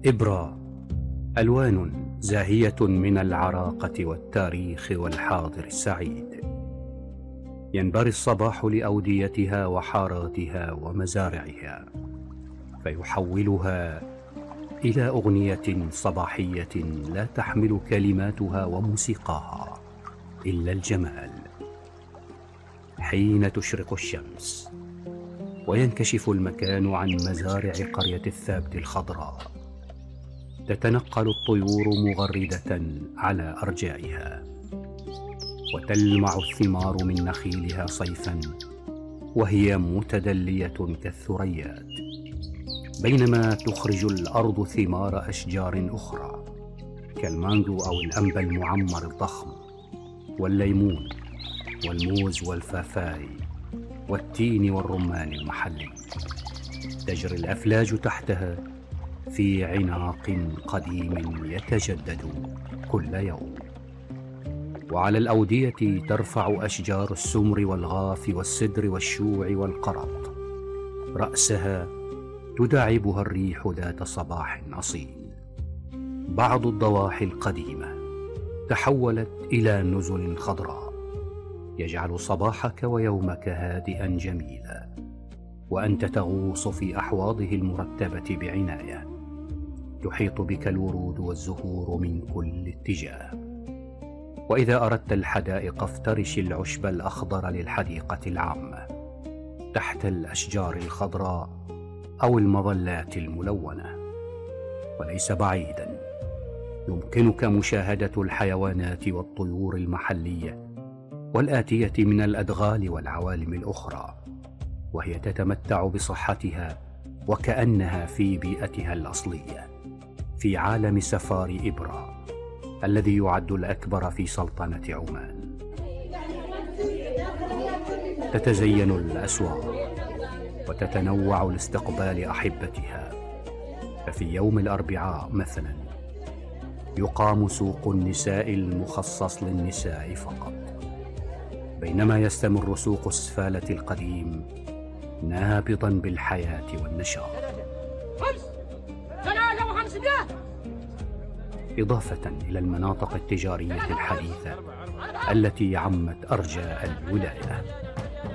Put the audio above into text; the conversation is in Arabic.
إبرة، ألوان زاهية من العراقة والتاريخ والحاضر السعيد. ينبري الصباح لأوديتها وحاراتها ومزارعها، فيحولها إلى أغنية صباحية لا تحمل كلماتها وموسيقاها إلا الجمال. حين تشرق الشمس وينكشف المكان عن مزارع قرية الثابت الخضراء، تتنقل الطيور مغردة على أرجائها، وتلمع الثمار من نخيلها صيفا وهي متدلية كالثريات، بينما تخرج الأرض ثمار أشجار أخرى كالمانجو أو الأنبا المعمر الضخم، والليمون والموز والفافاي والتين والرمان المحلي. تجري الأفلاج تحتها في عناق قديم يتجدد كل يوم. وعلى الأودية ترفع أشجار السمر والغاف والسدر والشوع والقرط رأسها، تداعبها الريح ذات صباح أصيل. بعض الضواحي القديمة تحولت إلى نزل خضراء، يجعل صباحك ويومك هادئا جميلا، وأنت تغوص في أحواضه المرتبة بعناية. تحيط بك الورود والزهور من كل اتجاه. وإذا أردت الحدائق افترش العشب الأخضر للحديقة العامة تحت الأشجار الخضراء أو المظلات الملونة. وليس بعيدا يمكنك مشاهدة الحيوانات والطيور المحلية والآتية من الأدغال والعوالم الأخرى، وهي تتمتع بصحتها وكأنها في بيئتها الأصلية، في عالم سفاري إبرة الذي يعد الأكبر في سلطنة عمان. تتزين الأسواق وتتنوع لاستقبال أحبتها. ففي يوم الأربعاء مثلا يقام سوق النساء المخصص للنساء فقط، بينما يستمر سوق السفالة القديم نابضا بالحياة والنشاط. إضافة إلى المناطق التجارية الحديثة التي عمت أرجاء الولاية.